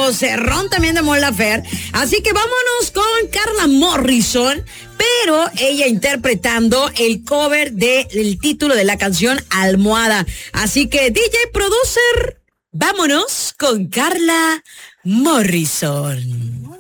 vocerrón también de Mon Laferte. Así que vámonos con Carla Morrison, pero ella interpretando el cover del título de la canción Almohada. Así que DJ Producer, vámonos con Carla Morrison.